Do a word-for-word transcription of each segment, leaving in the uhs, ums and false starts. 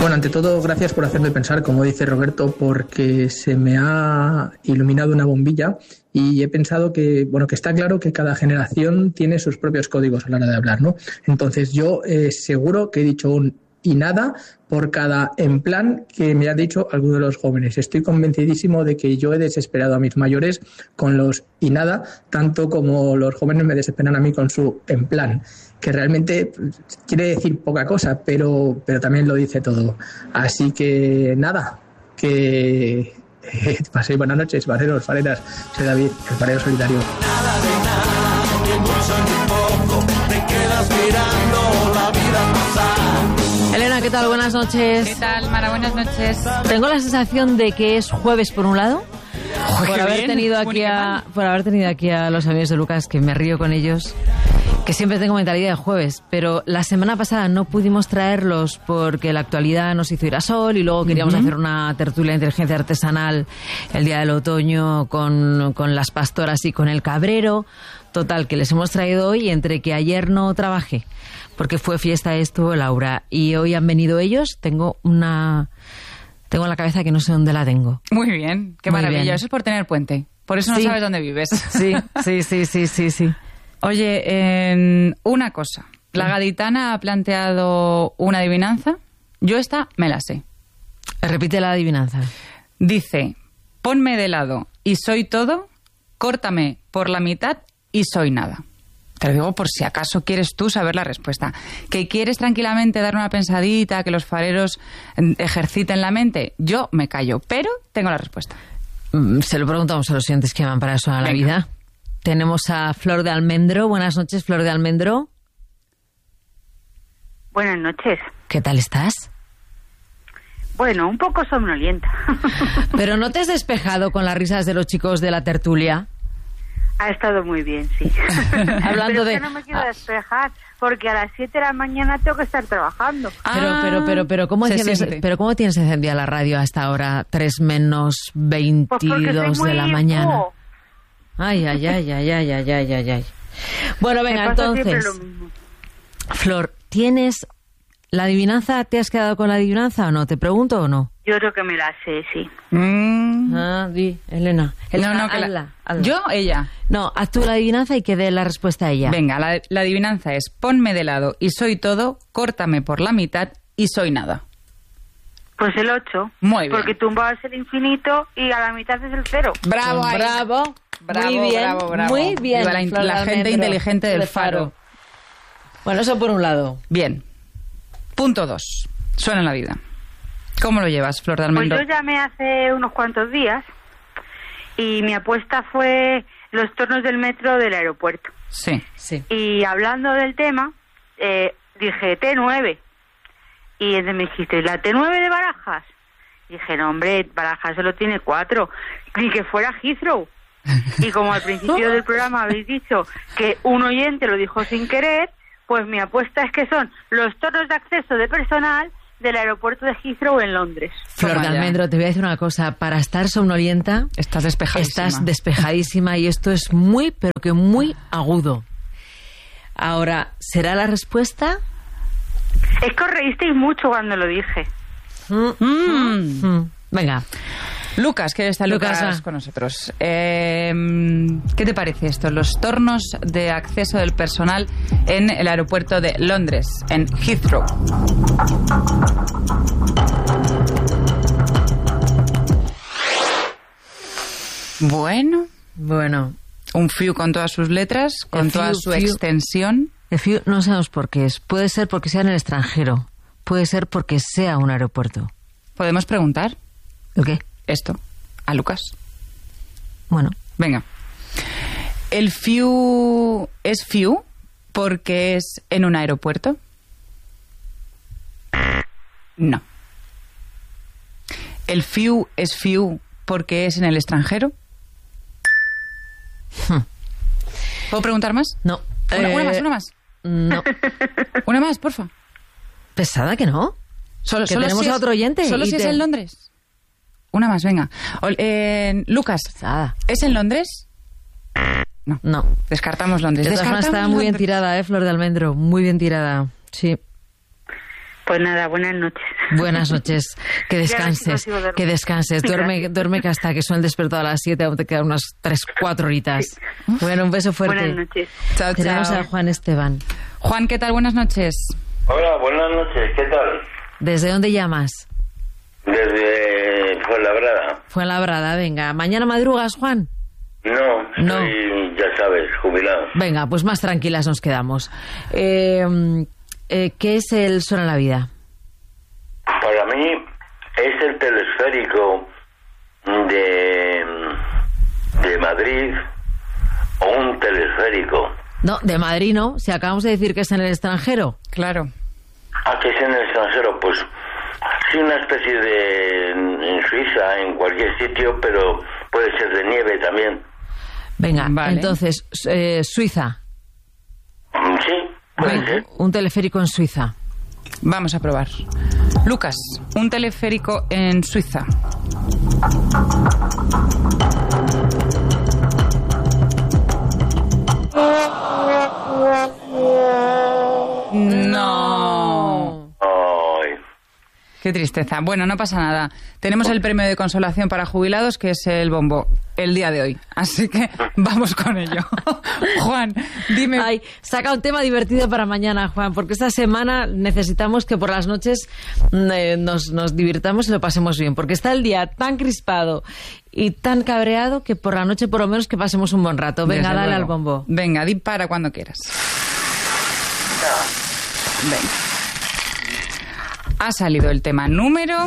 Bueno, ante todo, gracias por hacerme pensar, como dice Roberto, porque se me ha iluminado una bombilla y he pensado que, bueno, que está claro que cada generación tiene sus propios códigos a la hora de hablar, ¿no? Entonces yo eh, seguro que he dicho un y nada por cada en plan que me ha dicho alguno de los jóvenes. Estoy convencidísimo de que yo he desesperado a mis mayores con los y nada, tanto como los jóvenes me desesperan a mí con su en plan, que realmente quiere decir poca cosa, pero, pero también lo dice todo. Así que nada, que eh, paséis buenas noches, fareros, fareras. Soy David, el farero solidario. Nada de nada, ni mucho ni poco, te quedas mirando la vida pasar. Elena, ¿qué tal? Buenas noches. ¿Qué tal, Mara? Buenas noches. Tengo la sensación de que es jueves por un lado, Joder, por haber bien, tenido aquí a, por haber tenido aquí a los amigos de Lucas, que me río con ellos, que siempre tengo mentalidad de jueves, pero la semana pasada no pudimos traerlos porque la actualidad nos hizo ir a sol y luego queríamos uh-huh. hacer una tertulia de inteligencia artesanal el día del otoño con, con las pastoras y con el cabrero. Total, que les hemos traído hoy, entre que ayer no trabajé porque fue fiesta, esto, Laura, y hoy han venido ellos. Tengo una tengo en la cabeza que no sé dónde la tengo. Muy bien, qué Muy maravilla. bien. Eso es por tener puente. Por eso no Sí. sabes dónde vives. Sí, sí, sí, sí, sí, sí. Oye, eh, una cosa. La gaditana ha planteado una adivinanza. Yo esta me la sé. Repite la adivinanza. Dice, ponme de lado y soy todo, córtame por la mitad y soy nada. Te lo digo por si acaso quieres tú saber la respuesta. ¿Que quieres tranquilamente dar una pensadita, que los fareros ejerciten la mente? Yo me callo, pero tengo la respuesta. Mm, Se lo preguntamos a los oyentes que van para eso a la Venga. vida. Tenemos a Flor de Almendro. Buenas noches, Flor de Almendro. Buenas noches. ¿Qué tal estás? Bueno, un poco somnolienta. Pero ¿no te has despejado con las risas de los chicos de la tertulia? Ha estado muy bien, sí. Hablando pero es de- que no me quiero ah. despejar, porque a las siete de la mañana tengo que estar trabajando. Pero, Ah, pero, pero, pero, ¿cómo se enciendes, siente. pero ¿cómo tienes encendida la radio hasta ahora, tres menos Pues porque soy veintidós muy de la mañana? búho. Ay, ay, ay, ay, ay, ay, ay, ay, ay. Bueno, Me venga, pasa siempre entonces, lo mismo. Flor, ¿tienes la adivinanza? ¿Te has quedado con la adivinanza o no? ¿Te pregunto o no? Yo creo que me la sé, sí. Mm. Ah, di, Elena. Elena, No, no, que la- hazla, hazla. ¿Yo? Ella. No, haz tú la adivinanza y que dé la respuesta a ella. Venga, la, la adivinanza es, ponme de lado y soy todo, córtame por la mitad y soy nada. Pues el ocho. Muy bien. Porque tumbas el infinito y a la mitad es el cero. Bravo, ahí. Bravo, Bravo, muy bien, bravo, bravo. muy bien. Viva la, Flor la gente Almendro, inteligente del del faro. Bueno, eso por un lado. Bien. Punto dos. Suena en la vida. ¿Cómo lo llevas, Flor de Pues Almendro? yo llamé hace unos cuantos días y mi apuesta fue los tornos del metro del aeropuerto. Sí. Sí. Y hablando del tema, eh, dije T nueve. Y entonces me dijiste, ¿la T nueve de Barajas? Y dije, no, hombre, Barajas solo tiene cuatro. Ni que fuera Heathrow. Y como al principio del programa habéis dicho que un oyente lo dijo sin querer, pues mi apuesta es que son los tornos de acceso de personal del aeropuerto de Heathrow en Londres. Flor de Toma ya. Almendro, te voy a decir una cosa. Para estar somnolienta, Estás despejadísima. estás despejadísima y esto es muy, pero que muy agudo. Ahora, ¿será la respuesta? Es que os reísteis mucho cuando lo dije. Mm. Mm, Venga. Lucas, que está Lucas, Lucas, va. con nosotros. Eh, ¿Qué te parece esto? Los tornos de acceso del personal en el aeropuerto de Londres, en Heathrow. Bueno, Bueno, un few con todas sus letras, con El toda few, su few. extensión. el few no sabemos por qué es. Puede ser porque sea en el extranjero. Puede ser porque sea un aeropuerto. ¿Podemos preguntar ¿El qué? esto a Lucas? Bueno, Venga. ¿El few es few porque es en un aeropuerto? No. ¿El few es few porque es en el extranjero? ¿Puedo preguntar más? no. Una, Eh, una más, una más. No. Una más, porfa. Pesada que no. Solo, Que solo tenemos si a es- otro oyente Solo y si es te- en Londres. Una más, venga. Ol- eh, Lucas, Pesada. ¿es en Londres? No. No. Descartamos Londres. De todas formas, Descartamos está muy bien Londres. tirada, ¿eh, Flor de Almendro? Muy bien tirada. Sí. Pues nada, buenas noches. Buenas noches. Que descanses, que descanses. Duerme, duerme que hasta que son el despertado a las siete, aún te quedan unas tres, cuatro horitas. Bueno, un beso fuerte. Buenas noches. Chao, Tenemos chao. a Juan Esteban. Juan, ¿qué tal? Buenas noches. Hola, buenas noches, ¿qué tal? ¿Desde dónde llamas? Desde Fuenlabrada. Fuenlabrada, venga. ¿Mañana madrugas, Juan? No, No. soy, ya sabes, jubilado. Venga, pues más tranquilas nos quedamos. Eh, eh, ¿Qué es el sol en la vida? Para mí es el telesférico de, de Madrid o un telesférico. No, de Madrid no. Si acabamos de decir que es en el extranjero. Claro. Ah, que es en el extranjero, pues sí, una especie de en Suiza, en cualquier sitio, pero puede ser de nieve también. Venga, Vale. entonces, eh, Suiza. Mm, Sí, puede Venga, ser. un teleférico en Suiza. Vamos a probar. Lucas, un teleférico en Suiza. No. Ay, Qué tristeza. Bueno, no pasa nada. Tenemos el premio de consolación para jubilados, que es el bombo, el día de hoy. Así que vamos con ello. Juan, dime. Ay, saca un tema divertido para mañana, Juan, porque esta semana necesitamos que por las noches mm, eh, nos, nos divirtamos y lo pasemos bien, porque está el día tan crispado y tan cabreado que por la noche por lo menos que pasemos un buen rato. Venga, Desde dale luego. al bombo. Venga, di para cuando quieras. Venga. Ha salido el tema número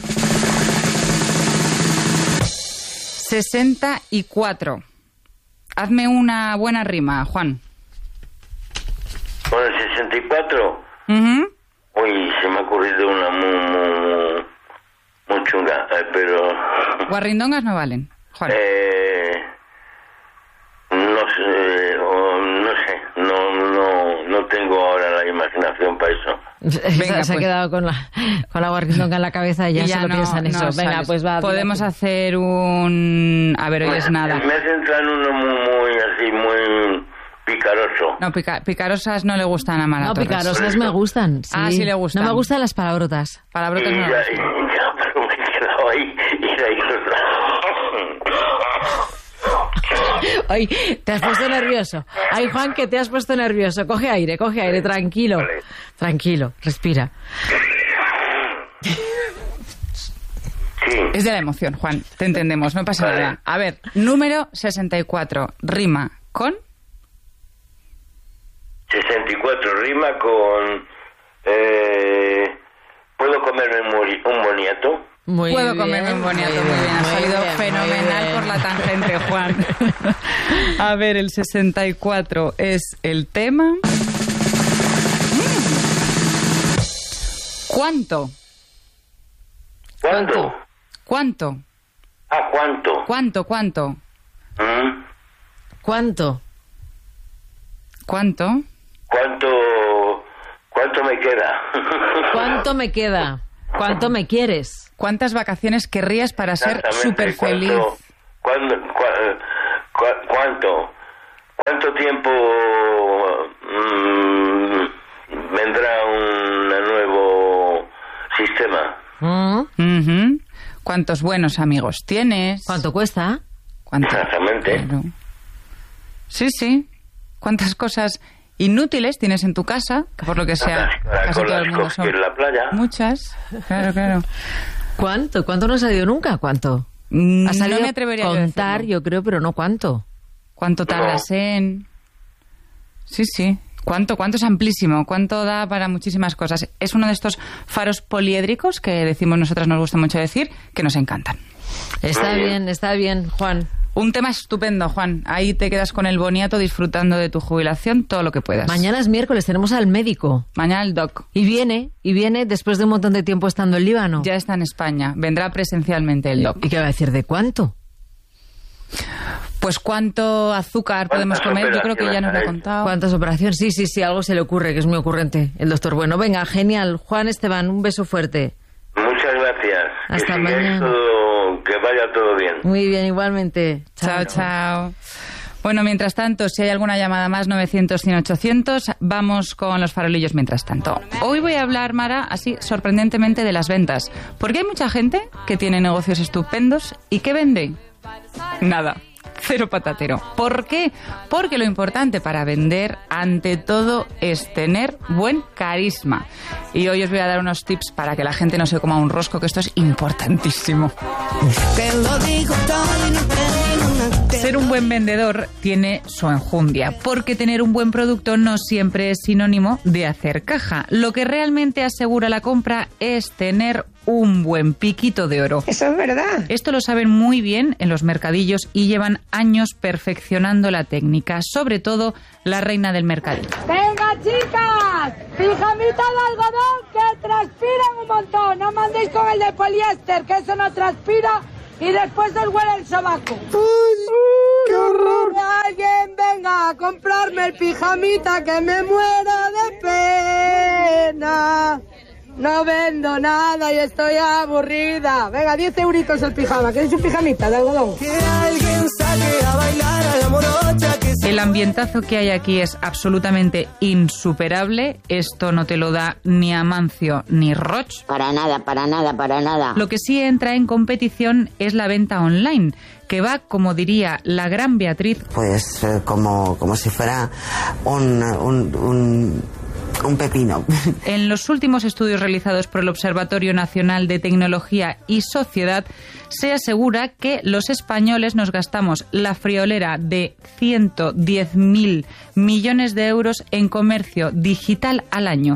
sesenta y cuatro. Hazme una buena rima, Juan. con el sesenta y cuatro, Ujú. uy, se me ha ocurrido una muy, muy, muy chunga, eh, pero... Guarrindongas no valen, Juan. Eh, no sé, o no sé, no, no, no tengo ahora la imaginación para eso. Venga, se ha pues. quedado con la, con la guarrindonga en la cabeza y ya, Y solo no- piensa en eso. no Venga, sales. pues va. Podemos dile. hacer un... A ver, hoy es nada. Me hace entrar en uno muy, muy así, muy picaroso. No, pica- picarosas no le gustan a Mara No, Torres. picarosas me gustan. Ah, sí le gustan. No me gustan las palabrotas. Palabrotas Y no le ya, gustan. y ya, pero me he quedado ahí y ahí Ay, te has puesto nervioso. Ay, Juan, que te has puesto nervioso. Coge aire, coge aire, tranquilo. Vale. Tranquilo, respira. Sí, Es de la emoción, Juan. Te entendemos, no pasa Vale. nada. A ver, número sesenta y cuatro. Rima con... sesenta y cuatro rima con... Eh, ¿puedo comerme un, mori- un boniato? Muy Puedo bien, comerme un boniato, muy bien. Ha muy salido bien, muy fenomenal bien. por la tangente, Juan. A ver, el sesenta y cuatro es el tema... Mm. ¿Cuánto? ¿Cuánto? ¿Cuánto? Ah, ¿cuánto? ¿Cuánto? ¿Cuánto? ¿Mm? ¿Cuánto? ¿Cuánto? ¿Cuánto, cuánto me queda? ¿Cuánto me queda? ¿Cuánto me quieres? ¿Cuántas vacaciones querrías para ser Exactamente, súper feliz? ¿Cuánto, cuándo- cua- cua- cuánto, cuánto tiempo mm, vendrá un nuevo sistema? ¿Mm? Ujú. ¿Cuántos buenos amigos tienes? ¿Cuánto cuesta? ¿Cuánto? Exactamente. Claro. Sí, sí. ¿Cuántas cosas inútiles tienes en tu casa? Que por lo que sea, Para casi con todo las el mundo cosas son. en la playa. Muchas. Claro, claro. ¿Cuánto? ¿Cuánto no ha salido nunca? ¿Cuánto? Mm, Ha salido no me atrevería yo a contar, decirlo. yo creo, pero no cuánto. ¿Cuánto tardas en...? Sí, sí. ¿Cuánto? ¿Cuánto es amplísimo? ¿Cuánto da para muchísimas cosas? Es uno de estos faros poliédricos que decimos nosotras, nos gusta mucho decir, que nos encantan. Está Muy bien. bien, está bien, Juan. Un tema estupendo, Juan. Ahí te quedas con el boniato disfrutando de tu jubilación todo lo que puedas. Mañana es miércoles, tenemos al médico. Mañana el doc. Y viene, y viene después de un montón de tiempo estando en Líbano. Ya está en España. Vendrá presencialmente el doc. ¿Y qué va a decir? ¿De cuánto? Pues cuánto azúcar podemos ¿Cuántas comer, yo creo que ya nos lo ha operaciones contado. ¿Cuántas operaciones? Sí, sí, sí, algo se le ocurre, que es muy ocurrente el doctor. Bueno, venga, genial. Juan Esteban, un beso fuerte. Muchas gracias. Hasta que sigáis mañana. todo- que vaya todo bien. Muy bien, igualmente. Chao, chao. Bueno, mientras tanto, si hay alguna llamada más, novecientos, cien, ochocientos, vamos con los farolillos mientras tanto. Hoy voy a hablar, Mara, así sorprendentemente, de las ventas. Porque hay mucha gente que tiene negocios estupendos y que vende nada. Cero patatero. ¿Por qué? Porque lo importante para vender, ante todo, es tener buen carisma. Y hoy os voy a dar unos tips para que la gente no se coma un rosco, que esto es importantísimo. Ser un buen vendedor tiene su enjundia, porque tener un buen producto no siempre es sinónimo de hacer caja. Lo que realmente asegura la compra es tener un buen piquito de oro. Eso es verdad. Esto lo saben muy bien en los mercadillos y llevan años perfeccionando la técnica, sobre todo la reina del mercadillo. ¡Venga, chicas! ¡Pijamita de algodón que transpiran un montón! No mandéis con el de poliéster, que eso no transpira y después os huele el sobaco. ¡Uy, qué horror! Que alguien venga a comprarme el pijamita, que me muero de pena. No vendo nada y estoy aburrida. Venga, diez euritos el pijama. ¿Queréis un pijamita de algodón? Que alguien saque a bailar a la morocha que se... El ambientazo que hay aquí es absolutamente insuperable. Esto no te lo da ni Amancio ni Roch. Para nada, para nada, para nada. Lo que sí entra en competición es la venta online, que va, como diría la gran Beatriz, pues eh, como, como si fuera un... un, un... un pepino. En los últimos estudios realizados por el Observatorio Nacional de Tecnología y Sociedad, se asegura que los españoles nos gastamos la friolera de ciento diez mil millones de euros en comercio digital al año.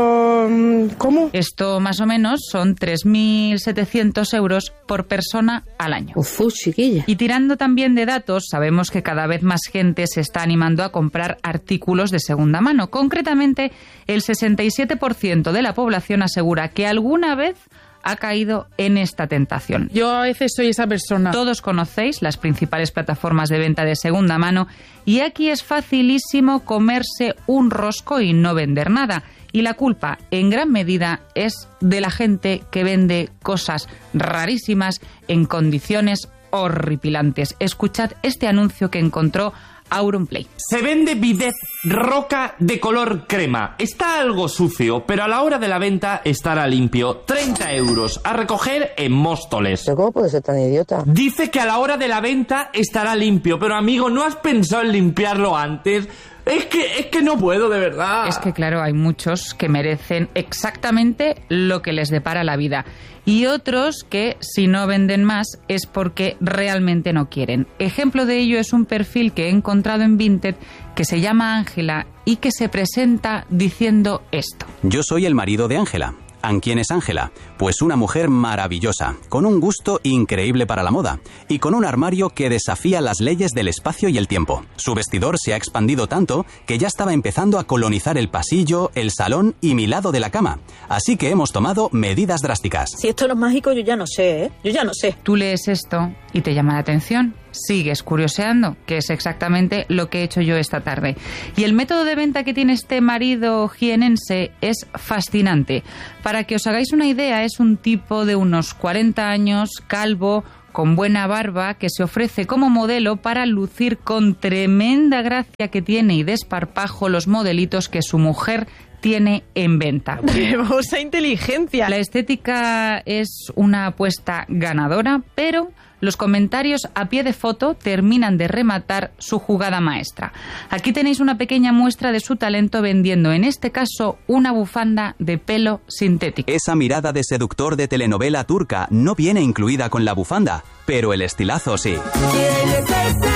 ¿Cómo? Esto más o menos son tres mil setecientos euros por persona al año. Uf, chiquilla. Y tirando también de datos, sabemos que cada vez más gente se está animando a comprar artículos de segunda mano. Concretamente, el sesenta y siete por ciento de la población asegura que alguna vez ha caído en esta tentación. Yo a veces soy esa persona. Todos conocéis las principales plataformas de venta de segunda mano y aquí es facilísimo comerse un rosco y no vender nada. Y la culpa, en gran medida, es de la gente que vende cosas rarísimas en condiciones horripilantes. Escuchad este anuncio que encontró Auronplay. Se vende bidet roca de color crema. Está algo sucio, pero a la hora de la venta estará limpio. treinta euros a recoger en Móstoles. ¿Pero cómo puede ser tan idiota? Dice que a la hora de la venta estará limpio, pero amigo, ¿no has pensado en limpiarlo antes? Es que, es que no puedo, de verdad. Es que, claro, hay muchos que merecen exactamente lo que les depara la vida. Y otros que, si no venden más, es porque realmente no quieren. Ejemplo de ello es un perfil que he encontrado en Vinted que se llama Ángela y que se presenta diciendo esto. Yo soy el marido de Ángela. ¿Quién es Ángela? Pues una mujer maravillosa, con un gusto increíble para la moda y con un armario que desafía las leyes del espacio y el tiempo. Su vestidor se ha expandido tanto que ya estaba empezando a colonizar el pasillo, el salón y mi lado de la cama. Así que hemos tomado medidas drásticas. Si esto no es mágico, yo ya no sé, ¿eh? Yo ya no sé. Tú lees esto y te llama la atención. Sigues curioseando, que es exactamente lo que he hecho yo esta tarde. Y el método de venta que tiene este marido jienense es fascinante. Para que os hagáis una idea, es un tipo de unos cuarenta años, calvo, con buena barba, que se ofrece como modelo para lucir con tremenda gracia que tiene y desparpajo los modelitos que su mujer tiene en venta. ¡Tremosa inteligencia! La estética es una apuesta ganadora, pero los comentarios a pie de foto terminan de rematar su jugada maestra. Aquí tenéis una pequeña muestra de su talento vendiendo, en este caso, una bufanda de pelo sintético. Esa mirada de seductor de telenovela turca no viene incluida con la bufanda, pero el estilazo sí. ¿Quién es ese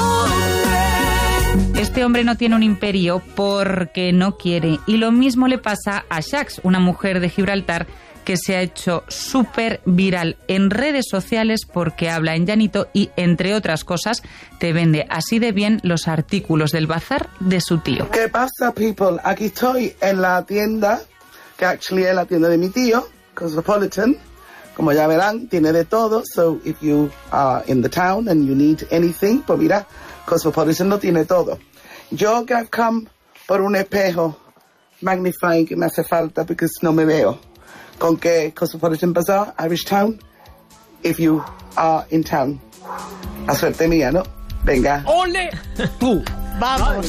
hombre? Este hombre no tiene un imperio porque no quiere. Y lo mismo le pasa a Shax, una mujer de Gibraltar que se ha hecho súper viral en redes sociales porque habla en llanito y, entre otras cosas, te vende así de bien los artículos del bazar de su tío. ¿Qué pasa, people? Aquí estoy en la tienda, que actually es la tienda de mi tío, Cosmopolitan. Como ya verán, tiene de todo. So, if you are in the town and you need anything, pues mira, Cosmopolitan lo tiene todo. Yo que I've come por un espejo magnifying que me hace falta porque no me veo. Con que Cosmopolitan Bazaar, Irish Town, if you are in town. La suerte mía, ¿no? Venga. ¡Ole! Tú. Vamos.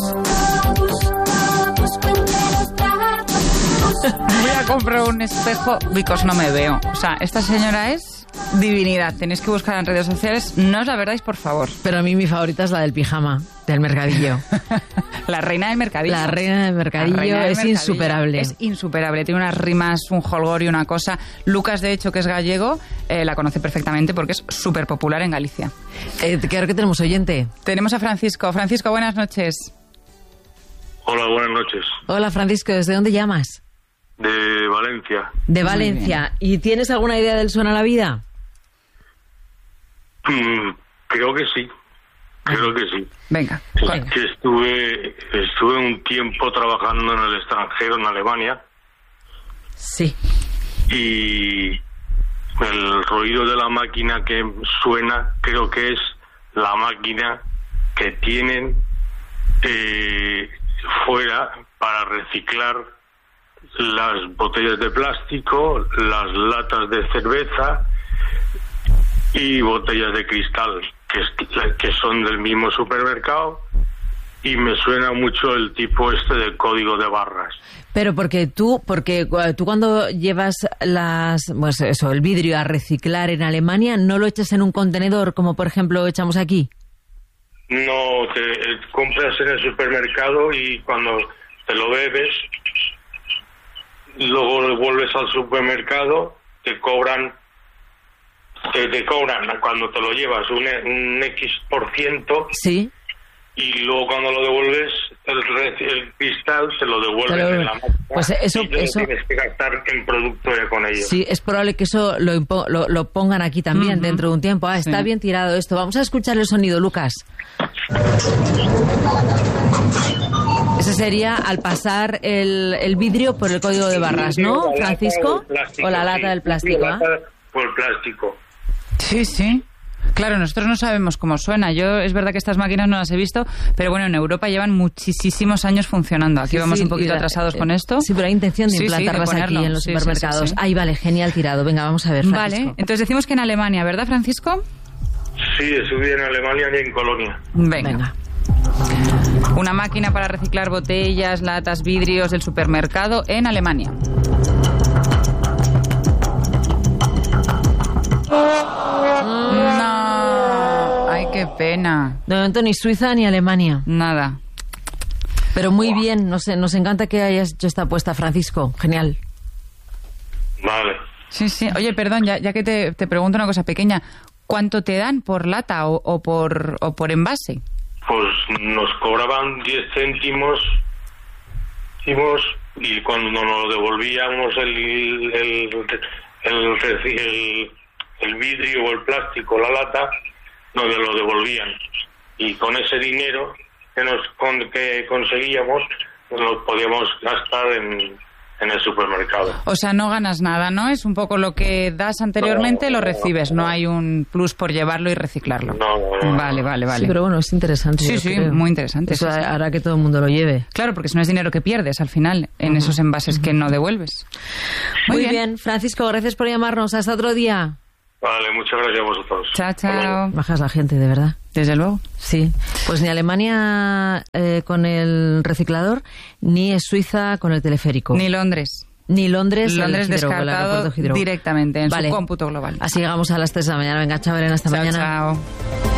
Voy a comprar un espejo because no me veo. O sea, esta señora es divinidad. Tenéis que buscar en redes sociales. No os la verdáis, por favor. Pero a mí mi favorita es la del pijama, del mercadillo. La reina del mercadillo. La reina del mercadillo reina del es mercadillo. insuperable. Es insuperable. Tiene unas rimas, un holgorio y una cosa. Lucas, de hecho, que es gallego, eh, la conoce perfectamente porque es súper popular en Galicia. Eh, creo que tenemos oyente. Tenemos a Francisco. Francisco, buenas noches. Hola, buenas noches. Hola, Francisco. ¿Desde dónde llamas? De Valencia. De Valencia. ¿Y tienes alguna idea del Suena la Vida? Mm, creo que sí. Creo que sí. Venga. Es que estuve, estuve un tiempo trabajando en el extranjero, en Alemania. Sí. Y el ruido de la máquina que suena, creo que es la máquina que tienen eh, fuera para reciclar las botellas de plástico, las latas de cerveza y botellas de cristal, que, es, que son del mismo supermercado, y me suena mucho el tipo este del código de barras. Pero porque tú, porque tú cuando llevas las, pues eso, el vidrio a reciclar en Alemania, ¿no lo echas en un contenedor como por ejemplo echamos aquí? No, te eh, compras en el supermercado y cuando te lo bebes, luego lo vuelves al supermercado, te cobran, te, te cobran cuando te lo llevas un, un X por ciento. Sí. Y luego cuando lo devuelves, el, el cristal te lo devuelven Pero, en la máquina. Pues eso, y eso tienes que gastar en producto ya con ellos. Sí, es probable que eso lo, impo- lo, lo pongan aquí también uh-huh. dentro de un tiempo. Ah, está Sí. bien tirado esto. Vamos a escuchar el sonido, Lucas. Ese sería al pasar el, el vidrio por el código de barras, ¿no, Sí, Francisco? Plástico, O la lata sí, del plástico, sí, ¿ah? lata por plástico. Sí, sí. Claro, nosotros no sabemos cómo suena. Yo, es verdad que estas máquinas no las he visto, pero bueno, en Europa llevan muchísimos años funcionando. Aquí Sí, vamos sí, un poquito y la- atratados con eh, esto. Sí, pero hay intención de Sí, sí, de implantarlas aquí ponerlo. en los Sí, sí, supermercados. sí, sí. Ahí vale, genial tirado. Venga, vamos a ver, Francisco. Vale, entonces decimos que en Alemania, ¿verdad, Francisco? Sí, estuve en Alemania y en Colonia. Venga. Venga. Una máquina para reciclar botellas, latas, vidrios del supermercado en Alemania. No. Ay, qué pena. De momento ni Suiza ni Alemania. Nada. Pero muy bien, nos, nos encanta que hayas hecho esta apuesta, Francisco. Genial. Vale. Sí, sí. Oye, perdón, ya, ya que te, te pregunto una cosa pequeña. ¿Cuánto te dan por lata o, o, por, o por envase? Pues nos cobraban diez céntimos céntimos, y cuando nos devolvíamos el el, el, el, el, el vidrio o el plástico, la lata, nos lo devolvían. Y con ese dinero que nos con, que conseguíamos, nos podíamos gastar en, en el supermercado. O sea, no ganas nada, ¿no? Es un poco lo que das anteriormente, No, lo no, recibes. No hay un plus por llevarlo y reciclarlo. No, no, no. Vale, vale, vale. Sí, pero bueno, es interesante. Sí, yo sí, creo. muy interesante. Eso sí, sí. hará que todo el mundo lo lleve. Claro, porque si no es dinero que pierdes al final en uh-huh. esos envases uh-huh. que no devuelves. Muy, Muy bien. bien, Francisco, gracias por llamarnos. Hasta otro día. Vale, muchas gracias a vosotros. Chao, chao. Bajas la gente, de verdad. Desde luego. Sí. Pues ni Alemania eh, con el reciclador, ni es Suiza con el teleférico. Ni Londres. Ni Londres, Londres el Heathrow, el descartado aeropuerto Heathrow. directamente en Vale. su cómputo global. Así llegamos a las tres de la mañana. Venga, chao, Belén, hasta chao, mañana. Chao.